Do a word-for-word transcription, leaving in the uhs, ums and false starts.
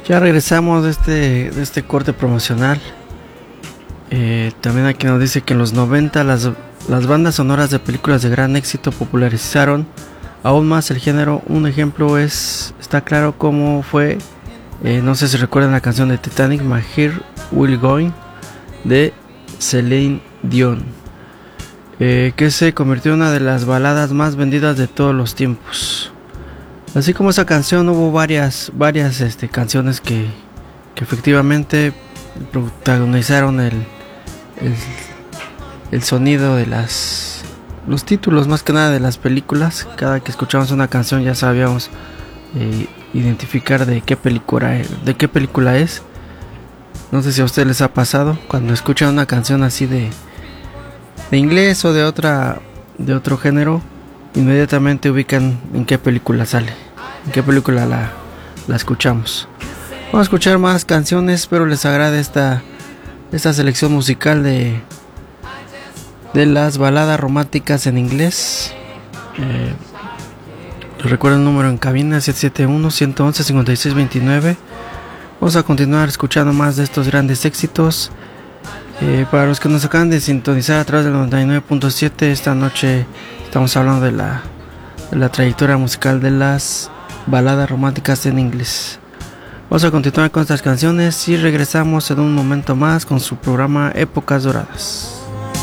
Ya regresamos de este, de este corte promocional. Eh, también aquí nos dice que en los noventa las, las bandas sonoras de películas de gran éxito popularizaron aún más el género. Un ejemplo es, está claro cómo fue, eh, no sé si recuerdan la canción de Titanic, My Heart Will Go On, de Celine Dion, eh, que se convirtió en una de las baladas más vendidas de todos los tiempos. Así como esa canción, hubo varias, varias este, canciones que, que efectivamente protagonizaron el, el, el sonido de las, los títulos más que nada de las películas. Cada que escuchamos una canción ya sabíamos eh, identificar de qué película, de qué película es. No sé si a ustedes les ha pasado cuando escuchan una canción así de, de inglés o de otra, de otro género, inmediatamente ubican en qué película sale, en qué película la, la escuchamos. Vamos a escuchar más canciones, espero les agrade esta, esta selección musical de, de las baladas románticas en inglés. Eh, recuerden el número en cabina siete siete uno, uno uno uno, cinco seis dos nueve. Vamos a continuar escuchando más de estos grandes éxitos. Eh, para los que nos acaban de sintonizar a través del noventa y nueve punto siete, esta noche estamos hablando de la, de la trayectoria musical de las baladas románticas en inglés. Vamos a continuar con estas canciones y regresamos en un momento más con su programa Épocas Doradas.